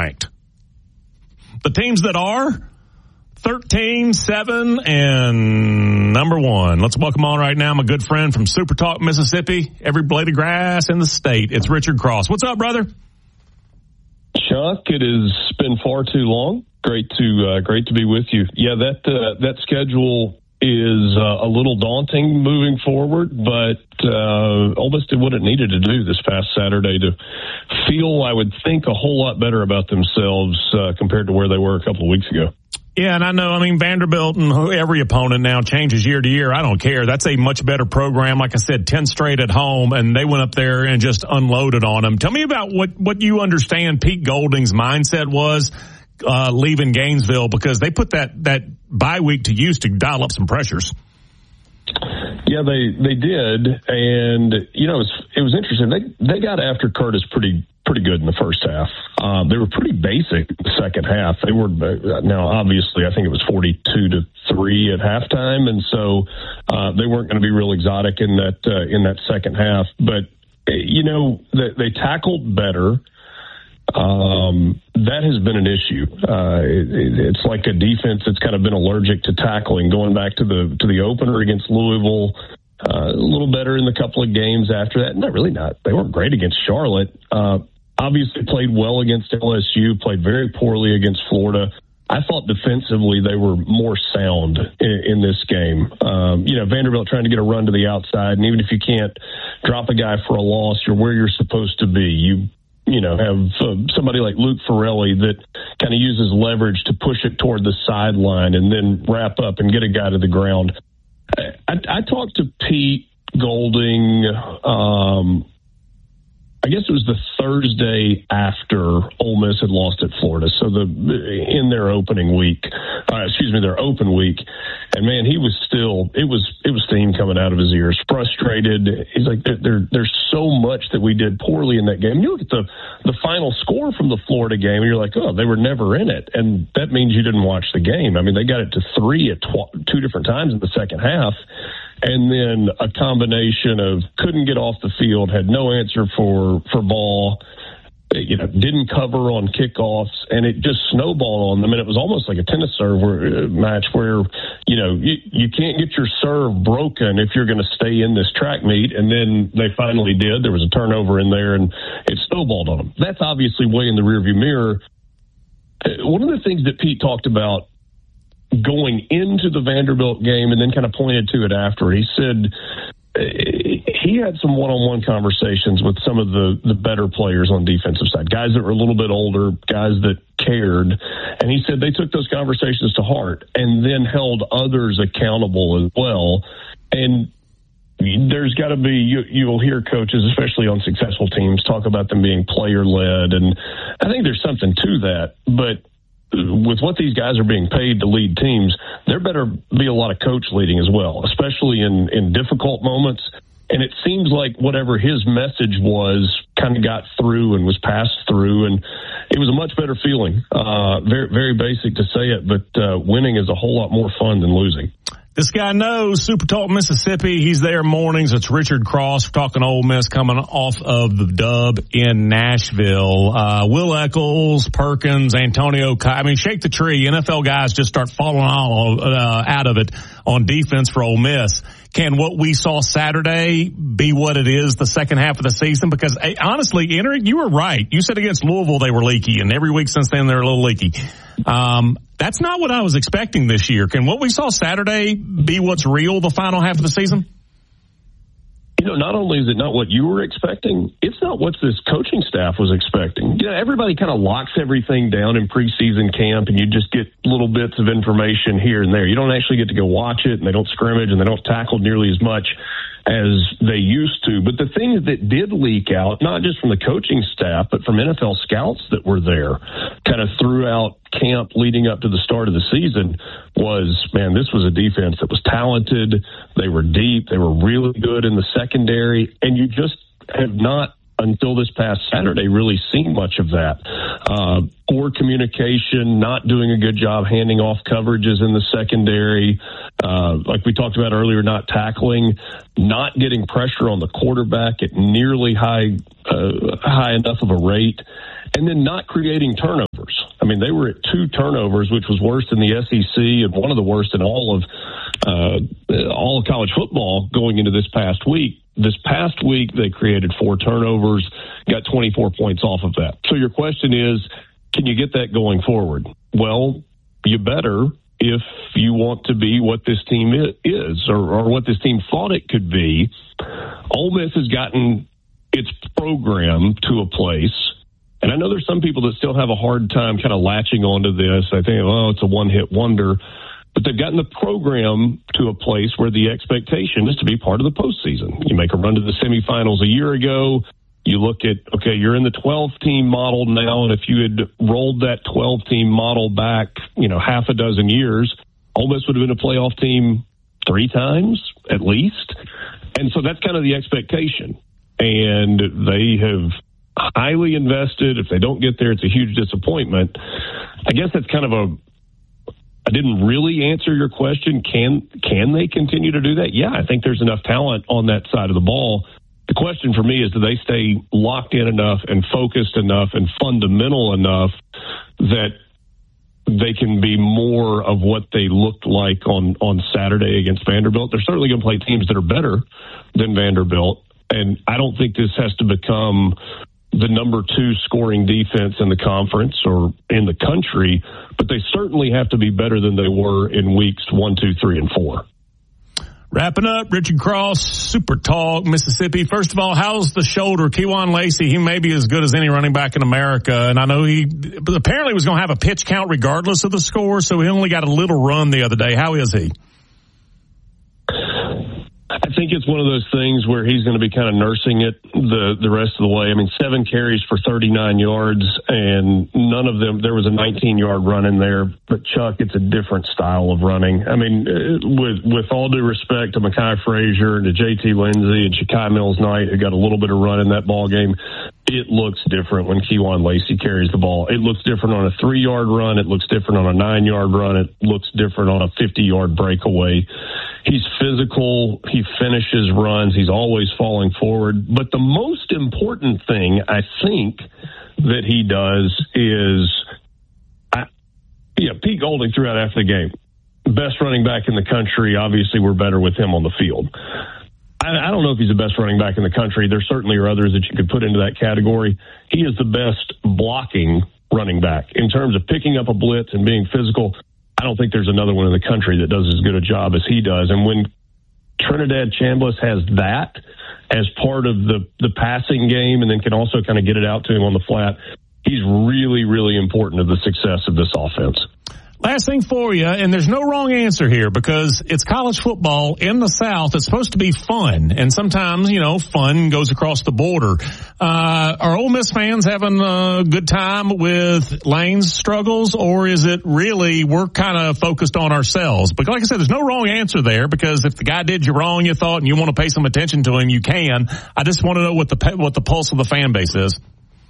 ranked. The teams that are 13, 7, and number 1. Let's welcome on right now my good friend from Super Talk, Mississippi. Every blade of grass in the state. It's Richard Cross. What's up, brother? Chuck, it has been far too long. Great to be with you. Yeah, that schedule is a little daunting moving forward, but Ole Miss did what it needed to do this past Saturday to feel, I would think, a whole lot better about themselves compared to where they were a couple of weeks ago. Yeah, and I know, Vanderbilt and every opponent now changes year to year. I don't care. That's a much better program. Like I said, 10 straight at home, and they went up there and just unloaded on them. Tell me about what you understand Pete Golding's mindset was leaving Gainesville, because they put that bye week to use to dial up some pressures. Yeah, they did, and it was interesting. They got after Curtis pretty good in the first half. They were pretty basic in the second half. They were now obviously I think it was 42-3 at halftime, and so they weren't going to be real exotic in that second half. But they tackled better. That has been an issue. It's like a defense that's kind of been allergic to tackling. Going back to the opener against Louisville, a little better in the couple of games after that. Not. They weren't great against Charlotte. Obviously played well against LSU, played very poorly against Florida. I thought defensively they were more sound in this game. Vanderbilt trying to get a run to the outside, and even if you can't drop a guy for a loss, you're where you're supposed to be. You have somebody like Luke Farrelly that kind of uses leverage to push it toward the sideline and then wrap up and get a guy to the ground. I talked to Pete Golding, I guess it was the Thursday after Ole Miss had lost at Florida. So in their open week. And man, he was still, it was steam coming out of his ears, frustrated. He's like, there's so much that we did poorly in that game. You look at the final score from the Florida game, and you're like, oh, they were never in it. And that means you didn't watch the game. They got it to 3 at two different times in the second half. And then a combination of couldn't get off the field, had no answer for ball, didn't cover on kickoffs, and it just snowballed on them. And it was almost like a tennis serve match where, you can't get your serve broken if you're going to stay in this track meet. And then they finally did. There was a turnover in there, and it snowballed on them. That's obviously way in the rearview mirror. One of the things that Pete talked about going into the Vanderbilt game and then kind of pointed to it after, he said he had some one-on-one conversations with some of the better players on defensive side, guys that were a little bit older, guys that cared. And he said they took those conversations to heart and then held others accountable as well. And there's got to be, you'll hear coaches, especially on successful teams, talk about them being player-led. And I think there's something to that. But with what these guys are being paid to lead teams, there better be a lot of coach leading as well, especially in difficult moments. And it seems like whatever his message was kind of got through and was passed through, and it was a much better feeling. Very, very basic to say it, but winning is a whole lot more fun than losing. This guy knows Super Talk Mississippi. He's there mornings. It's Richard Cross. We're talking Ole Miss coming off of the dub in Nashville. Will Eccles, Perkins, Antonio. Shake the tree. NFL guys just start falling out of it on defense for Ole Miss. Can what we saw Saturday be what it is the second half of the season? Because honestly, Enric, you were right. You said against Louisville they were leaky, and every week since then they're a little leaky. That's not what I was expecting this year. Can what we saw Saturday be what's real the final half of the season? Not only is it not what you were expecting, it's not what this coaching staff was expecting. Everybody kind of locks everything down in preseason camp, and you just get little bits of information here and there. You don't actually get to go watch it, and they don't scrimmage, and they don't tackle nearly as much as they used to. But the things that did leak out, not just from the coaching staff, but from NFL scouts that were there kind of throughout camp leading up to the start of the season, was, man, this was a defense that was talented. They were deep. They were really good in the secondary. And you just have not, until this past Saturday, really seen much of that. Poor communication, not doing a good job handing off coverages in the secondary. Like we talked about earlier, not tackling, not getting pressure on the quarterback at nearly high enough of a rate. and then not creating turnovers. I mean, they were at 2 turnovers, which was worse than the SEC and one of the worst in all of college football going into this past week. This past week, they created 4 turnovers, got 24 points off of that. So your question is, can you get that going forward? Well, you better, if you want to be what this team is or what this team thought it could be. Ole Miss has gotten its program to a place, and I know there's some people that still have a hard time kind of latching onto this. I think, oh, it's a one-hit wonder. But they've gotten the program to a place where the expectation is to be part of the postseason. You make a run to the semifinals a year ago. You look at, okay, you're in the 12-team model now, and if you had rolled that 12-team model back, half a dozen years, Ole Miss would have been a playoff team 3 times at least. And so that's kind of the expectation. And they have highly invested. If they don't get there, it's a huge disappointment. I guess that's kind of I didn't really answer your question. Can they continue to do that? Yeah, I think there's enough talent on that side of the ball. The question for me is, do they stay locked in enough and focused enough and fundamental enough that they can be more of what they looked like on Saturday against Vanderbilt? They're certainly going to play teams that are better than Vanderbilt, and I don't think this has to become the number 2 scoring defense in the conference or in the country, but they certainly have to be better than they were in weeks 1, 2, 3, and 4. Wrapping up, Richard Cross, Super Talk, Mississippi. First of all, how's the shoulder? Kewan Lacey, he may be as good as any running back in America, and I know he apparently was going to have a pitch count regardless of the score, so he only got a little run the other day. How is he? I think it's one of those things where he's going to be kind of nursing it the rest of the way. I mean, 7 carries for 39 yards, and none of them, there was a 19-yard run in there. But, Chuck, it's a different style of running. I mean, with all due respect to Mekhi Frazier and to J.T. Lindsey and Shakai Mills-Knight, who got a little bit of run in that ball game, it looks different when Kewan Lacey carries the ball. It looks different on a 3-yard run. It looks different on a 9-yard run. It looks different on a 50-yard breakaway. He's physical. He finishes runs. He's always falling forward. But the most important thing, I think, that he does is, Pete Golding threw out after the game, best running back in the country. Obviously, we're better with him on the field. I don't know if he's the best running back in the country. There certainly are others that you could put into that category. He is the best blocking running back. In terms of picking up a blitz and being physical, I don't think there's another one in the country that does as good a job as he does. And when Trinidad Chambliss has that as part of the passing game and then can also kind of get it out to him on the flat, he's really, really important to the success of this offense. Last thing for you, and there's no wrong answer here because it's college football in the South. It's supposed to be fun, and sometimes, fun goes across the border. Are Ole Miss fans having a good time with Lane's struggles, or is it really we're kind of focused on ourselves? But like I said, there's no wrong answer there because if the guy did you wrong, you thought, and you want to pay some attention to him, you can. I just want to know what the pulse of the fan base is.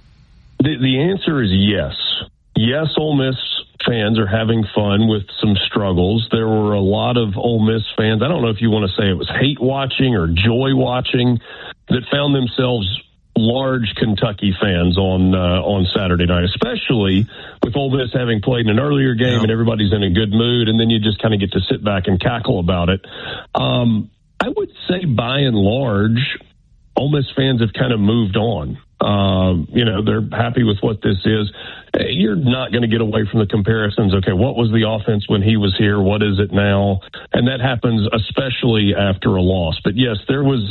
The answer is yes. Yes, Ole Miss fans are having fun with some struggles. There were a lot of Ole Miss fans, I don't know if you want to say it was hate watching or joy watching, that found themselves large Kentucky fans on Saturday night, especially with Ole Miss having played in an earlier game and everybody's in a good mood, and then you just kind of get to sit back and cackle about it. I would say by and large, Ole Miss fans have kind of moved on. They're happy with what this is. You're not going to get away from the comparisons. Okay, what was the offense when he was here? What is it now? And that happens especially after a loss. But yes, there was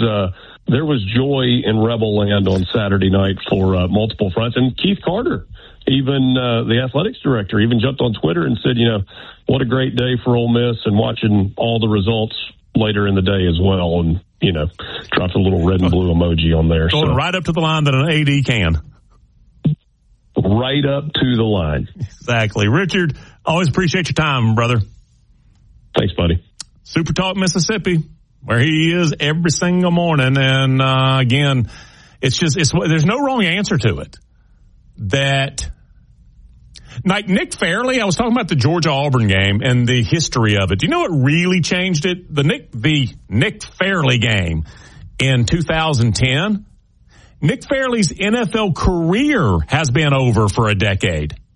joy in Rebel Land on Saturday night for multiple fronts. And Keith Carter, even the athletics director, even jumped on Twitter and said, what a great day for Ole Miss, and watching all the results later in the day as well. And dropped a little red and blue emoji on there. Going right up to the line that an AD can. Right up to the line. Exactly. Richard, always appreciate your time, brother. Thanks, buddy. Super Talk Mississippi, where he is every single morning. And again, there's no wrong answer to it. That, like Nick Fairley, I was talking about the Georgia-Auburn game and the history of it. Do you know what really changed it? The Nick Fairley game in 2010. Nick Fairley's NFL career has been over for a decade.